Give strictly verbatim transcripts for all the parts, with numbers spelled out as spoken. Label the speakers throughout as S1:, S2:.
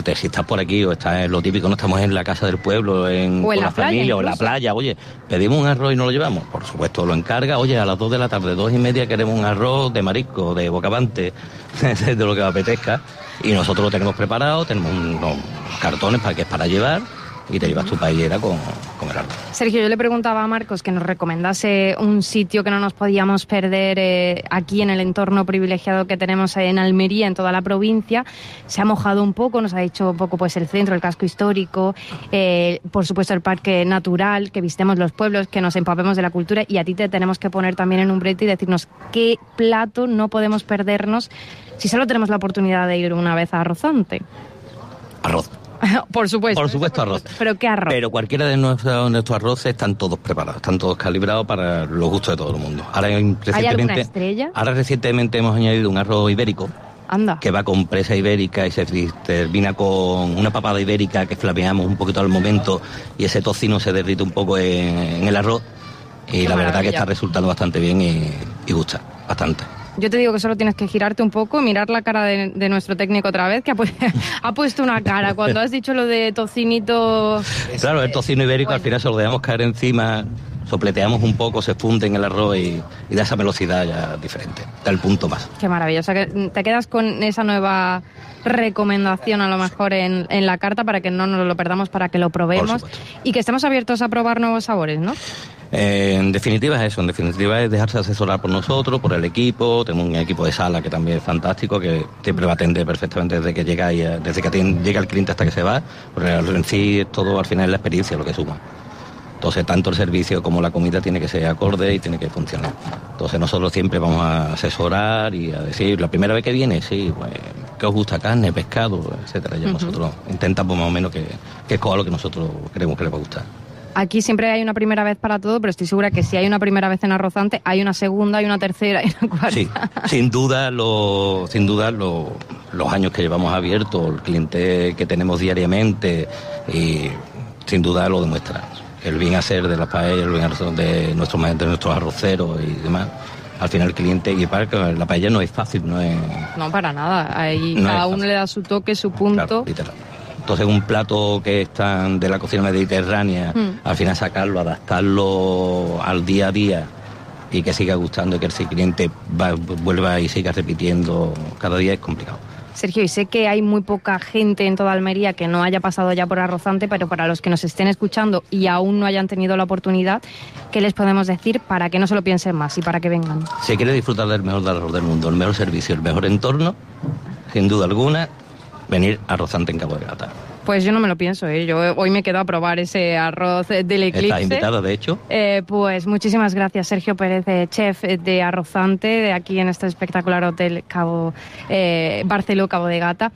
S1: Si estás por aquí o estás en lo típico, no estamos en la casa del pueblo, en,
S2: o en
S1: con
S2: la,
S1: la familia
S2: playa,
S1: o en la playa, oye, pedimos un arroz y no lo llevamos, por supuesto lo encarga, oye, a las dos de la tarde, dos y media queremos un arroz de marisco, de bocavante, de lo que apetezca, y nosotros lo tenemos preparado, tenemos unos cartones para que es para llevar, y te llevas tu paellera con, con el arroz.
S2: Sergio, yo le preguntaba a Marcos que nos recomendase un sitio que no nos podíamos perder eh, aquí en el entorno privilegiado que tenemos en Almería, en toda la provincia. Se ha mojado un poco, nos ha dicho un poco pues el centro, el casco histórico, eh, por supuesto el parque natural, que visitemos los pueblos, que nos empapemos de la cultura, y a ti te tenemos que poner también en un brete y decirnos qué plato no podemos perdernos si solo tenemos la oportunidad de ir una vez a Arrozante.
S1: Arroz.
S2: Por supuesto.
S1: Por supuesto arroz.
S2: ¿Pero qué arroz?
S1: Pero cualquiera de nuestros, nuestros arroces están todos preparados, están todos calibrados para los gustos de todo el mundo. Ahora, recientemente,
S2: ¿Hay alguna estrella?
S1: Ahora recientemente hemos añadido un arroz ibérico.
S2: Anda.
S1: Que va con presa ibérica y se termina con una papada ibérica que flameamos un poquito al momento y ese tocino se derrite un poco en, en el arroz. Y qué la maravilla. Verdad que está resultando bastante bien y, y gusta bastante.
S2: Yo te digo que solo tienes que girarte un poco, mirar la cara de, de nuestro técnico otra vez, que ha, pu- ha puesto una cara cuando has dicho lo de tocinito.
S1: Claro, el tocino ibérico bueno. Al final se lo dejamos caer encima, sopleteamos un poco, se funde en el arroz y, y da esa velocidad ya diferente, da el punto más.
S2: Qué maravilla, o sea que te quedas con esa nueva recomendación a lo mejor en, en la carta para que no nos lo perdamos, para que lo probemos y que estemos abiertos a probar nuevos sabores, ¿no?
S1: Eh, en definitiva es eso, en definitiva es dejarse asesorar por nosotros, por el equipo. Tenemos un equipo de sala que también es fantástico, que siempre va a atender perfectamente desde que llega y desde que atiende, llega el cliente hasta que se va, porque en sí todo al final es la experiencia lo que suma. Entonces tanto el servicio como la comida tiene que ser acorde y tiene que funcionar. Entonces nosotros siempre vamos a asesorar y a decir, la primera vez que viene, sí, pues, ¿qué os gusta? Carne, pescado, etcétera. Ya uh-huh. Nosotros intentamos más o menos que, que escoja lo que nosotros creemos que les va a gustar.
S2: Aquí siempre hay una primera vez para todo, pero estoy segura que si hay una primera vez en Arrozante, hay una segunda, hay una tercera y una cuarta.
S1: Sí, sin duda, lo, sin duda lo, los años que llevamos abiertos, el cliente que tenemos diariamente, y sin duda lo demuestra. El bien hacer de las paellas, el bien hacer de nuestros, de nuestros arroceros y demás. Al final el cliente, y para que la paella no es fácil, no es...
S2: No, para nada. Ahí no cada uno le da su toque, su punto.
S1: Claro, literal. Entonces un plato que está de la cocina mediterránea, mm. al final sacarlo, adaptarlo al día a día y que siga gustando y que el cliente va, vuelva y siga repitiendo cada día es complicado.
S2: Sergio, y sé que hay muy poca gente en toda Almería que no haya pasado ya por Arrozante, pero para los que nos estén escuchando y aún no hayan tenido la oportunidad, ¿qué les podemos decir para que no se lo piensen más y para que vengan?
S1: Si quiere disfrutar del mejor arroz del mundo, el mejor servicio, el mejor entorno, sin duda alguna, venir a Arrozante en Cabo de Gata.
S2: Pues yo no me lo pienso, ¿eh? Yo hoy me quedo a probar ese arroz del Eclipse.
S1: Está invitado, de hecho.
S2: Eh, pues muchísimas gracias, Sergio Pérez, chef de Arrozante, de aquí en este espectacular hotel Cabo eh, Barceló, Cabo de Gata.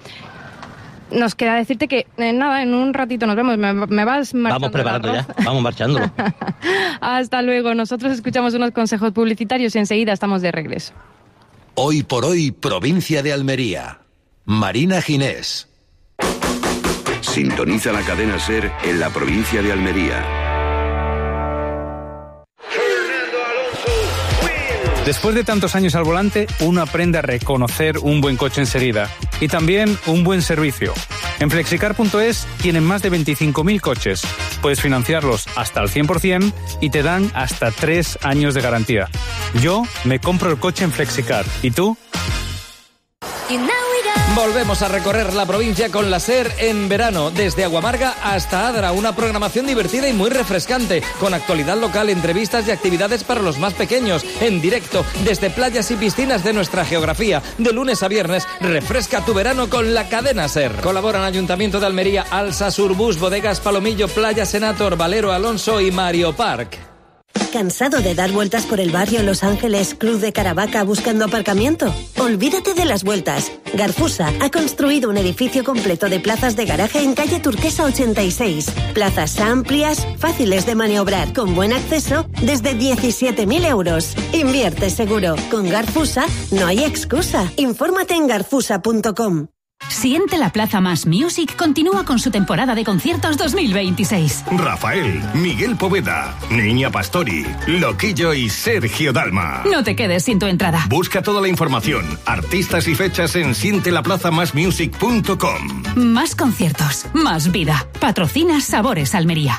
S2: Nos queda decirte que, eh, nada, en un ratito nos vemos. Me, me vas marchando.
S1: Vamos preparando ya, vamos marchándolo.
S2: Hasta luego. Nosotros escuchamos unos consejos publicitarios y enseguida estamos de regreso.
S3: Hoy por hoy, provincia de Almería. Marina Ginés.
S4: Sintoniza la cadena SER en la provincia de Almería.
S5: Después de tantos años al volante, uno aprende a reconocer un buen coche enseguida y también un buen servicio. En flexicar punto es tienen más de veinticinco mil coches. Puedes financiarlos hasta el cien por ciento y te dan hasta tres años de garantía. Yo me compro el coche en Flexicar. ¿Y tú?
S6: Volvemos a recorrer la provincia con la SER en verano, desde Aguamarga hasta Adra, una programación divertida y muy refrescante, con actualidad local, entrevistas y actividades para los más pequeños, en directo, desde playas y piscinas de nuestra geografía. De lunes a viernes, refresca tu verano con la cadena SER. Colaboran Ayuntamiento de Almería, Alsa, Surbus, Bodegas Palomillo, Playa Senator, Valero Alonso y Mario Park.
S7: ¿Cansado de dar vueltas por el barrio Los Ángeles, Cruz de Caravaca buscando aparcamiento? Olvídate de las vueltas. Garfusa ha construido un edificio completo de plazas de garaje en calle Turquesa ochenta y seis. Plazas amplias, fáciles de maniobrar, con buen acceso, desde diecisiete mil euros. Invierte seguro. Con Garfusa no hay excusa. Infórmate en garfusa punto com.
S8: Siente la Plaza Más Music continúa con su temporada de conciertos dos mil veintiséis.
S9: Rafael, Miguel Poveda, Niña Pastori, Loquillo y Sergio Dalma.
S8: No te quedes sin tu entrada.
S9: Busca toda la información, artistas y fechas en siente la plaza más music punto com.
S8: Más conciertos, más vida. Patrocina Sabores Almería.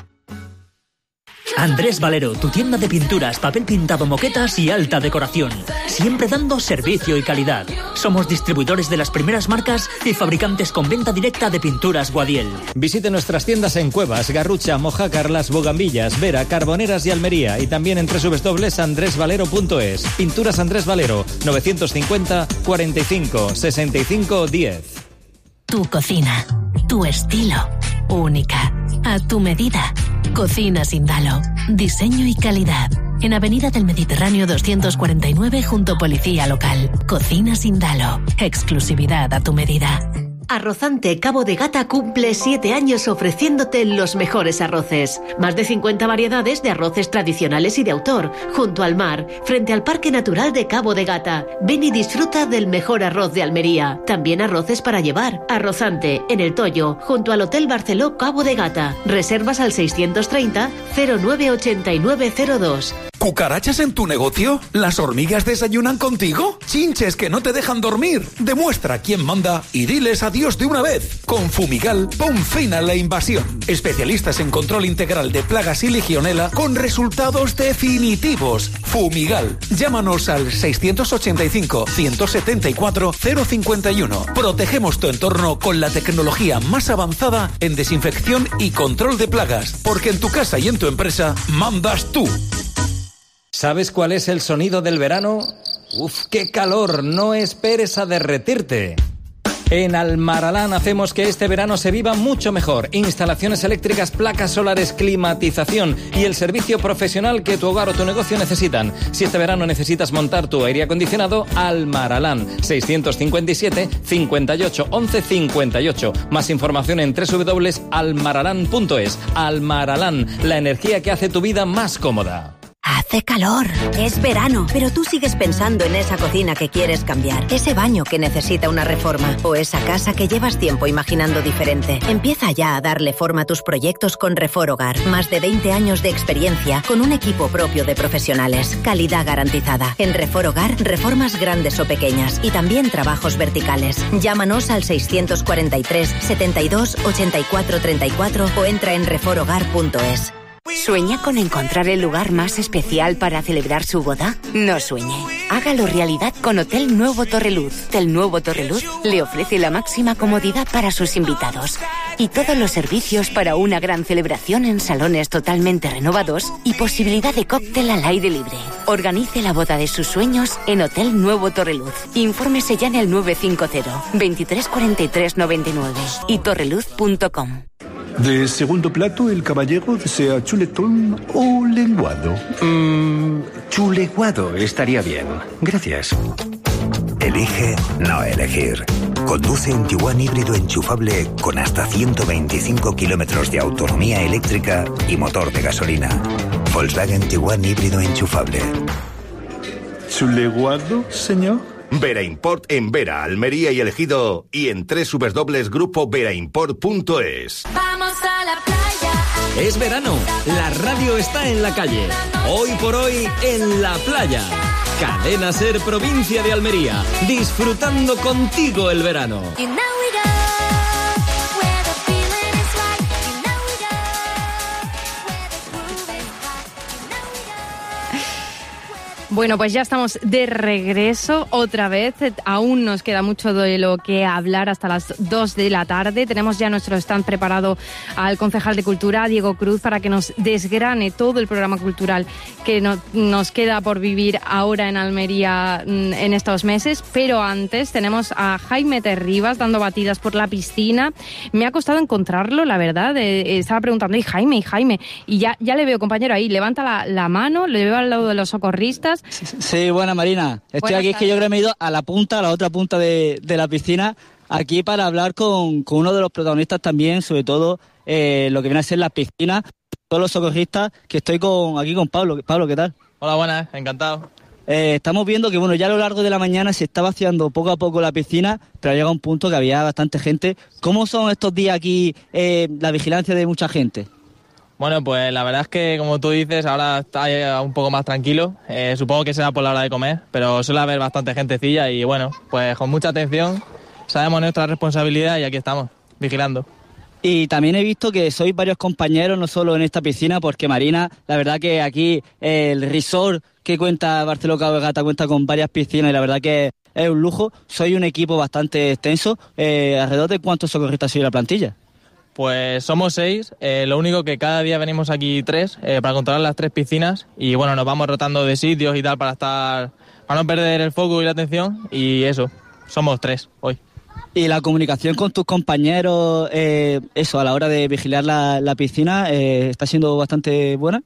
S10: Andrés Valero, tu tienda de pinturas, papel pintado, moquetas y alta decoración. Siempre dando servicio y calidad. Somos distribuidores de las primeras marcas y fabricantes con venta directa de pinturas Guadiel.
S6: Visite nuestras tiendas en Cuevas, Garrucha, Mojácar, Las Bogambillas, Vera, Carboneras y Almería. Y también en doble u doble u doble u punto andrés valero punto es. Pinturas Andrés Valero, novecientos cincuenta, cuarenta y cinco, sesenta y cinco, diez.
S11: Tu cocina, tu estilo, única, a tu medida. Cocina Sindalo. Diseño y calidad. En Avenida del Mediterráneo doscientos cuarenta y nueve junto Policía Local. Cocina Sindalo. Exclusividad a tu medida.
S7: Arrozante Cabo de Gata cumple siete años ofreciéndote los mejores arroces. Más de cincuenta variedades de arroces tradicionales y de autor, junto al mar, frente al Parque Natural de Cabo de Gata. Ven y disfruta del mejor arroz de Almería. También arroces para llevar. Arrozante, en El Toyo, junto al Hotel Barceló Cabo de Gata. Reservas al seiscientos treinta, cero nueve ochenta y nueve cero dos.
S12: ¿Cucarachas en tu negocio? ¿Las hormigas desayunan contigo? ¿Chinches que no te dejan dormir? Demuestra quién manda y diles adiós de una vez. Con Fumigal, pon fin a la invasión. Especialistas en control integral de plagas y legionela con resultados definitivos. Fumigal. Llámanos al seiscientos ochenta y cinco, ciento setenta y cuatro, cero cincuenta y uno. Protegemos tu entorno con la tecnología más avanzada en desinfección y control de plagas. Porque en tu casa y en tu empresa mandas tú.
S6: ¿Sabes cuál es el sonido del verano? ¡Uf, qué calor! No esperes a derretirte. En Almaralán hacemos que este verano se viva mucho mejor. Instalaciones eléctricas, placas solares, climatización y el servicio profesional que tu hogar o tu negocio necesitan. Si este verano necesitas montar tu aire acondicionado, Almaralán. seiscientos cincuenta y siete, cincuenta y ocho, once, cincuenta y ocho. Más información en doble u doble u doble u punto almaralán punto es. Almaralán, la energía que hace tu vida más cómoda.
S13: Hace calor, es verano, pero tú sigues pensando en esa cocina que quieres cambiar, ese baño que necesita una reforma o esa casa que llevas tiempo imaginando diferente. Empieza ya a darle forma a tus proyectos con Refor Hogar. Más de veinte años de experiencia con un equipo propio de profesionales. Calidad garantizada. En Refor Hogar, reformas grandes o pequeñas y también trabajos verticales. Llámanos al seiscientos cuarenta y tres, setenta y dos, ochenta y cuatro treinta y cuatro o entra en refor hogar punto es.
S14: ¿Sueña con encontrar el lugar más especial para celebrar su boda? No sueñe. Hágalo realidad con Hotel Nuevo Torreluz. Hotel Nuevo Torreluz le ofrece la máxima comodidad para sus invitados y todos los servicios para una gran celebración en salones totalmente renovados y posibilidad de cóctel al aire libre. Organice la boda de sus sueños en Hotel Nuevo Torreluz. Infórmese ya en el nueve cinco cero, veintitrés cuarenta y tres noventa y nueve y torreluz punto com.
S15: De segundo plato, el caballero desea chuletón o lenguado.
S16: Mmm, chuleguado estaría bien. Gracias.
S17: Elige no elegir. Conduce un Tiguan híbrido enchufable con hasta ciento veinticinco kilómetros de autonomía eléctrica y motor de gasolina. Volkswagen Tiguan híbrido enchufable.
S15: ¿Chuleguado, señor?
S9: Vera Import en Vera, Almería y El Ejido y en doble u doble u doble u punto grupo vera import punto es.
S18: Vamos a la playa.
S6: Es verano, la radio está en la calle. Hoy por hoy en la playa. Cadena Ser Provincia de Almería, disfrutando contigo el verano.
S18: You know we go.
S2: Bueno, pues ya estamos de regreso otra vez. Aún nos queda mucho de lo que hablar hasta las dos de la tarde. Tenemos ya nuestro stand preparado al concejal de Cultura, Diego Cruz, para que nos desgrane todo el programa cultural que no, nos queda por vivir ahora en Almería en estos meses. Pero antes tenemos a Jaime Terribas dando batidas por la piscina. Me ha costado encontrarlo, la verdad. Eh, estaba preguntando, ¿y Jaime? ¿Y Jaime? Y ya, ya le veo, compañero, ahí. Levanta la, la mano, le veo al lado de los socorristas.
S19: Sí, buena Marina. Estoy
S2: Buenas
S19: aquí, tardes. Es que yo creo que me he ido a la punta, a la otra punta de, de la piscina, aquí para hablar con, con uno de los protagonistas también, sobre todo eh, lo que viene a ser la piscina, todos los socorristas, que estoy con aquí con Pablo. Pablo, ¿qué tal?
S20: Hola, buenas, encantado.
S19: Eh, estamos viendo que bueno, ya a lo largo de la mañana se está vaciando poco a poco la piscina, pero ha llegado un punto que había bastante gente. ¿Cómo son estos días aquí eh, la vigilancia de mucha gente?
S20: Bueno, pues la verdad es que, como tú dices, ahora está un poco más tranquilo. Eh, supongo que será por la hora de comer, pero suele haber bastante gentecilla y bueno, pues con mucha atención, sabemos nuestra responsabilidad y aquí estamos, vigilando.
S19: Y también he visto que sois varios compañeros, no solo en esta piscina, porque Marina, la verdad que aquí eh, el resort que cuenta Barceló Cabo de Gata cuenta con varias piscinas y la verdad que es un lujo. Soy un equipo bastante extenso. Eh, ¿Alrededor de cuántos socorristas soy la plantilla?
S20: Pues somos seis, eh, lo único que cada día venimos aquí tres eh, para controlar las tres piscinas y bueno, nos vamos rotando de sitios y tal para estar, para no perder el foco y la atención y eso, somos tres hoy.
S19: ¿Y la comunicación con tus compañeros, eh, eso, a la hora de vigilar la, la piscina, eh, está siendo bastante buena?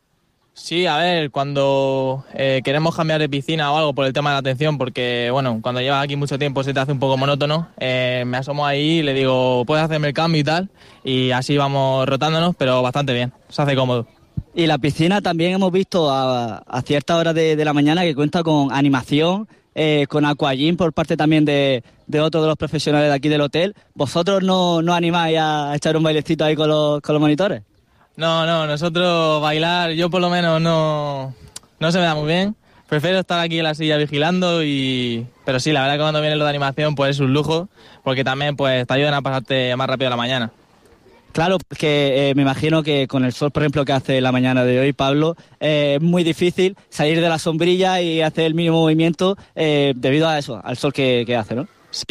S20: Sí, a ver, cuando eh, queremos cambiar de piscina o algo por el tema de la atención, porque bueno, cuando llevas aquí mucho tiempo se te hace un poco monótono, eh, me asomo ahí y le digo, ¿puedes hacerme el cambio y tal? Y así vamos rotándonos, pero bastante bien, se hace cómodo.
S19: Y la piscina también hemos visto a, a ciertas horas de, de la mañana que cuenta con animación, eh, con aquagym por parte también de, de otros de los profesionales de aquí del hotel. ¿Vosotros no, no animáis a echar un bailecito ahí con los, con los monitores?
S20: No, no, nosotros bailar, yo por lo menos no, no se me da muy bien. Prefiero estar aquí en la silla vigilando y... Pero sí, la verdad que cuando viene lo de animación pues es un lujo, porque también pues te ayudan a pasarte más rápido la mañana.
S19: Claro, porque eh, me imagino que con el sol, por ejemplo, que hace la mañana de hoy, Pablo, eh, es muy difícil salir de la sombrilla y hacer el mínimo movimiento eh, debido a eso, al sol que, que hace, ¿no?
S20: Sí.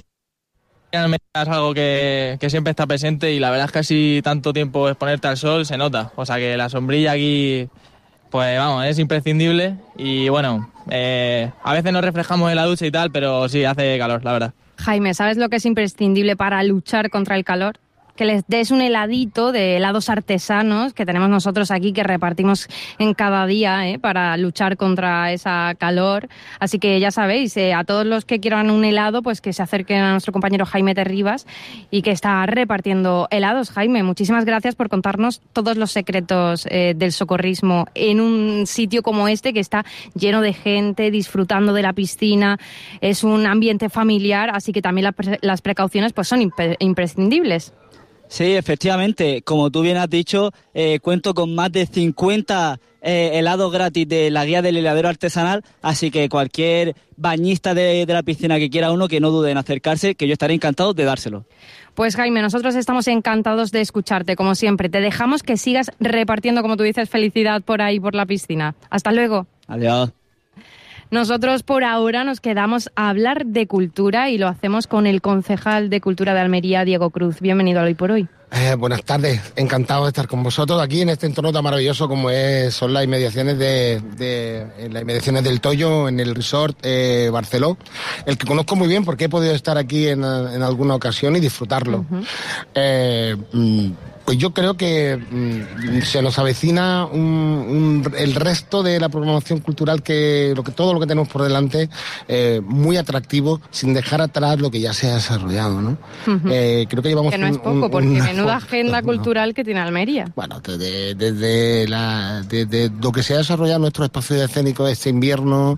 S20: Es algo que, que siempre está presente y la verdad es que así tanto tiempo exponerte al sol se nota. O sea que la sombrilla aquí, pues vamos, es imprescindible y bueno, eh, a veces nos reflejamos en la ducha y tal, pero sí, hace calor, la verdad.
S2: Jaime, ¿sabes lo que es imprescindible para luchar contra el calor? Que les des un heladito de helados artesanos que tenemos nosotros aquí, que repartimos en cada día ¿eh? para luchar contra esa calor. Así que ya sabéis, eh, a todos los que quieran un helado, pues que se acerquen a nuestro compañero Jaime Terribas y que está repartiendo helados. Jaime, muchísimas gracias por contarnos todos los secretos eh, del socorrismo en un sitio como este que está lleno de gente, disfrutando de la piscina. Es un ambiente familiar, así que también la pre- las precauciones pues son imp- imprescindibles.
S19: Sí, efectivamente, como tú bien has dicho, eh, cuento con más de cincuenta eh, helados gratis de la guía del heladero artesanal, así que cualquier bañista de, de la piscina que quiera uno, que no dude en acercarse, que yo estaré encantado de dárselo.
S2: Pues Jaime, nosotros estamos encantados de escucharte, como siempre. Te dejamos que sigas repartiendo, como tú dices, felicidad por ahí, por la piscina. Hasta luego.
S19: Adiós.
S2: Nosotros por ahora nos quedamos a hablar de cultura y lo hacemos con el concejal de Cultura de Almería, Diego Cruz. Bienvenido a Hoy por Hoy.
S21: Eh, buenas tardes, encantado de estar con vosotros aquí en este entorno tan maravilloso como es, son las inmediaciones de, de en las inmediaciones del Toyo, en el resort eh, Barceló, el que conozco muy bien porque he podido estar aquí en, en alguna ocasión y disfrutarlo. Uh-huh. eh, Pues yo creo que mmm, se nos avecina un, un, el resto de la programación cultural, que, lo que todo lo que tenemos por delante, eh, muy atractivo, sin dejar atrás lo que ya se ha desarrollado, ¿no?
S2: Uh-huh.
S21: Eh, creo que llevamos
S2: que no
S21: un,
S2: es poco,
S21: un,
S2: porque
S21: una,
S2: menuda agenda
S21: no,
S2: cultural
S21: no.
S2: que tiene Almería.
S21: Bueno, desde, desde, la, desde lo que se ha desarrollado nuestro espacio escénico este invierno,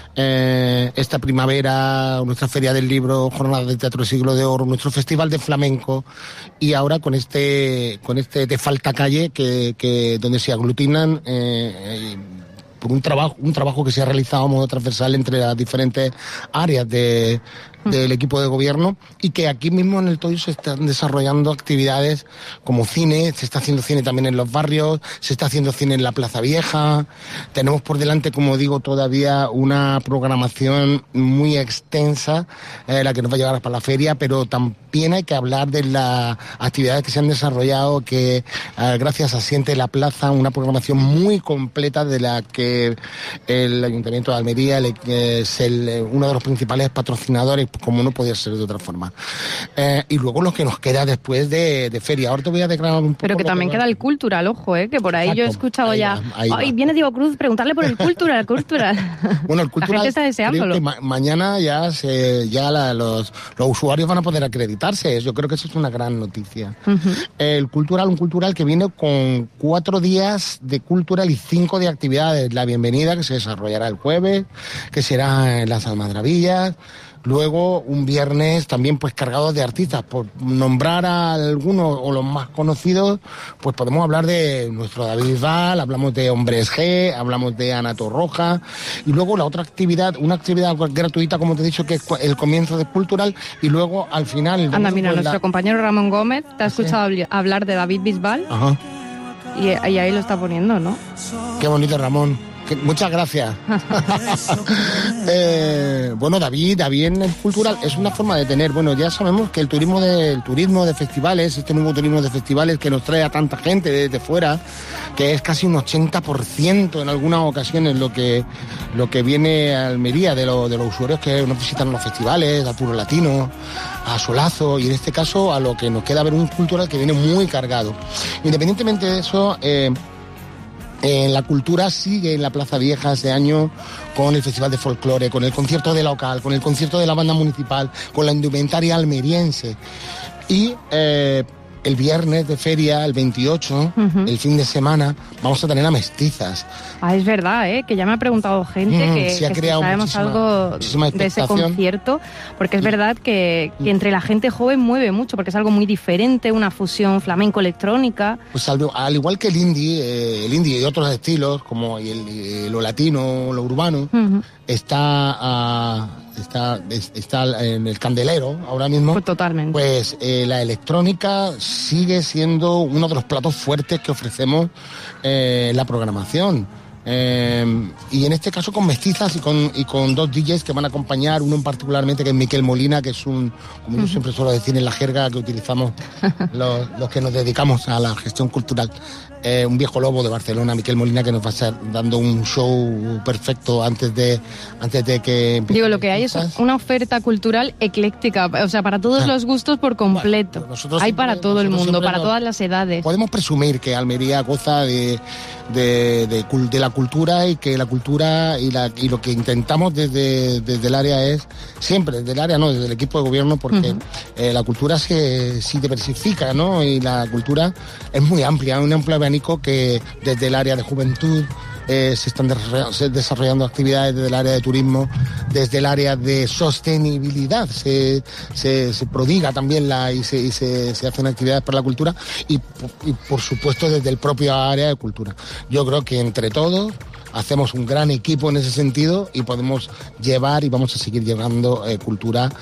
S21: eh, esta primavera, nuestra Feria del Libro, Jornadas de Teatro Siglo de Oro, nuestro Festival de Flamenco, y ahora con este con este de Falta Calle, que, que donde se aglutinan eh, por un trabajo un trabajo que se ha realizado a modo transversal entre las diferentes áreas de del equipo de gobierno, y que aquí mismo en el Toyo se están desarrollando actividades como cine, se está haciendo cine también en los barrios, se está haciendo cine en la Plaza Vieja. Tenemos por delante, como digo, todavía una programación muy extensa, eh, la que nos va a llevar para la feria, pero también hay que hablar de las actividades que se han desarrollado, que eh, gracias a Siente la Plaza, una programación muy completa de la que el Ayuntamiento de Almería es el, uno de los principales patrocinadores como no podía ser de otra forma. Eh, y luego lo que nos queda después de, de feria. Ahora te voy a declarar un poco...
S2: Pero que también que queda el cultural, ojo, ¿eh? Que por ahí Exacto, yo he escuchado ya... Va, Ay, viene Diego Cruz, preguntarle por el cultural, cultural.
S21: Bueno, el cultural...
S2: La gente está deseándolo.
S21: Ma- mañana ya, se, ya la, los, los usuarios van a poder acreditarse. Yo creo que eso es una gran noticia. Uh-huh. El cultural, un cultural que viene con cuatro días de cultural y cinco de actividades. La bienvenida, que se desarrollará el jueves, que será en las Almadrabillas. Luego, un viernes también pues cargado de artistas. Por nombrar a algunos o los más conocidos, pues podemos hablar de nuestro David Bisbal, hablamos de Hombres G, hablamos de Ana Torroja. Y luego la otra actividad, una actividad gratuita, como te he dicho, que es el comienzo de Cultural. Y luego, al final...
S2: Anda, mira,
S21: pues,
S2: nuestro
S21: la...
S2: compañero Ramón Gómez te ha escuchado ¿Sí? hablar de David Bisbal.
S21: Ajá.
S2: Y, y ahí lo está poniendo, ¿no?
S21: Qué bonito, Ramón. Muchas gracias. eh, bueno, David, David en el cultural es una forma de tener, bueno, ya sabemos que el turismo de, el turismo de festivales, este nuevo turismo de festivales que nos trae a tanta gente desde fuera, que es casi un ochenta por ciento en algunas ocasiones lo que, lo que viene a Almería de, lo, de los usuarios que nos visitan los festivales, a Puro Latino, a Solazo, y en este caso a lo que nos queda ver un cultural que viene muy cargado. Independientemente de eso, eh, Eh, la cultura sigue en la Plaza Vieja este año con el Festival de Folclore, con el concierto de local, con el concierto de la banda municipal, con la indumentaria almeriense. Y eh, el viernes de feria, el veintiocho, uh-huh. el fin de semana, vamos a tener a Mestizas.
S2: Ah, es verdad, ¿eh? Que ya me ha preguntado gente mm, que,
S21: se ha
S2: que
S21: creado
S2: si sabemos algo de ese concierto, porque es verdad que, que entre la gente joven mueve mucho, porque es algo muy diferente, una fusión flamenco-electrónica.
S21: Pues al, al igual que el indie, eh, el indie y otros estilos, como el, el, lo latino, lo urbano, uh-huh. está... Uh, Está, está en el candelero ahora mismo.
S2: Pues totalmente.
S21: Pues eh, la electrónica sigue siendo uno de los platos fuertes que ofrecemos eh, en la programación. Eh, y en este caso con Mestizas y con, y con dos D Js que van a acompañar, uno en particularmente que es Miquel Molina, que es un, como yo siempre suelo decir en la jerga que utilizamos los, los que nos dedicamos a la gestión cultural, eh, un viejo lobo de Barcelona, Miquel Molina, que nos va a estar dando un show perfecto antes de, antes de que...
S2: Digo, lo que hay es una oferta cultural ecléctica, o sea, para todos ah. los gustos por completo. Bueno, hay para siempre, todo el mundo, para nos, todas las edades.
S21: Podemos presumir que Almería goza de, de, de, de, de la cultura y que la cultura y, la, y lo que intentamos desde, desde el área es, siempre desde el área, no, desde el equipo de gobierno, porque uh-huh. eh, la cultura se, se diversifica, ¿no? Y la cultura es muy amplia, un amplio abanico que desde el área de juventud eh, se están desarrollando actividades, desde el área de turismo, desde el área de sostenibilidad se, se, se prodiga también la y, se, y se, se hacen actividades para la cultura y, y por supuesto desde el propio área de cultura. Yo creo que entre todos hacemos un gran equipo en ese sentido y podemos llevar y vamos a seguir llevando eh, cultura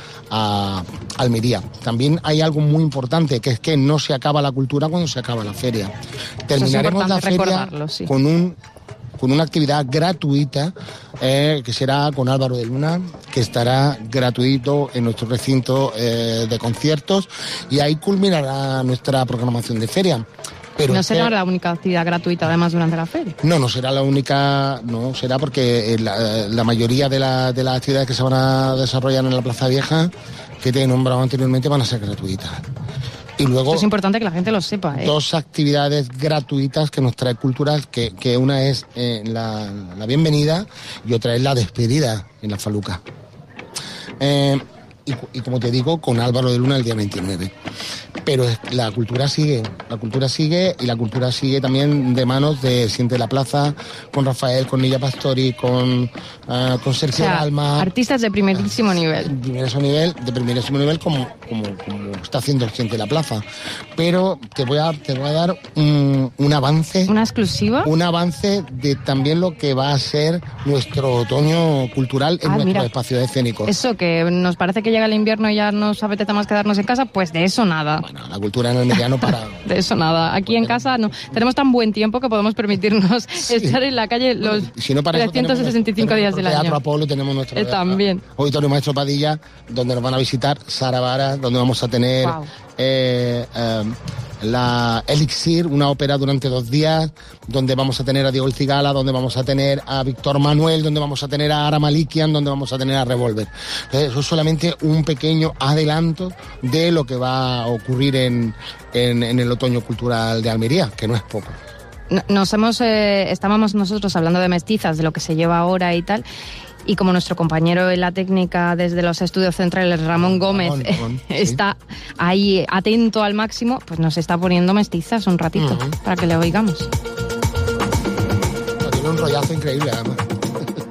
S21: a Almería. También hay algo muy importante, que es que no se acaba la cultura cuando se acaba la feria. Terminaremos la feria sí. con un con una actividad gratuita eh, que será con Álvaro de Luna, que estará gratuito en nuestro recinto eh, de conciertos y ahí culminará nuestra programación de feria. Pero
S2: no será la única actividad gratuita además durante la feria.
S21: No, no será la única, no será porque la, la mayoría de, la, de las actividades que se van a desarrollar en la Plaza Vieja, que te he nombrado anteriormente, van a ser gratuitas. Y luego,
S2: esto es importante que la gente lo sepa, ¿eh?
S21: Dos actividades gratuitas que nos trae Cultural, que, que una es eh, la, la bienvenida y otra es la despedida en la Faluca. Eh, y, y como te digo, con Álvaro de Luna el día veintinueve. Pero la cultura sigue, la cultura sigue y la cultura sigue también de manos de Siente la Plaza, con Rafael, con Nilla Pastori, con, uh, con Sergio
S2: o sea,
S21: Alma.
S2: Artistas de primerísimo nivel.
S21: De primerísimo nivel, de primerísimo nivel como, como, como está haciendo Siente la Plaza. Pero te voy a, te voy a dar un, un avance.
S2: ¿Una exclusiva?
S21: Un avance de también lo que va a ser nuestro otoño cultural en ah, nuestros espacios escénicos.
S2: Eso, que nos parece que llega el invierno y ya nos apetece más quedarnos en casa, pues de eso nada.
S21: Bueno, la cultura en el mediano para...
S2: De eso nada. Aquí en casa no. Tenemos tan buen tiempo que podemos permitirnos sí. estar en la calle los
S21: si no para
S2: trescientos sesenta y cinco días del
S21: Teatro
S2: año.
S21: Apolo tenemos nuestro
S2: eh, también.
S21: Auditorio Maestro Padilla, donde nos van a visitar Sara Vara, donde vamos a tener wow. eh, eh, la Elixir, una ópera durante dos días, donde vamos a tener a Diego El Cigala, donde vamos a tener a Víctor Manuel, donde vamos a tener a Ara Malikian, donde vamos a tener a Revolver. Entonces, eso es solamente un pequeño adelanto de lo que va a ocurrir en, en, en el otoño cultural de Almería, que no es poco.
S2: Nos hemos, eh, estábamos nosotros hablando de mestizas, de lo que se lleva ahora y tal, y como nuestro compañero en la técnica desde los estudios centrales, Ramón Gómez, Ramón, Ramón, está sí. ahí atento al máximo, pues nos está poniendo mestizas un ratito, uh-huh. para que le oigamos.
S21: Tiene un rollazo increíble, además.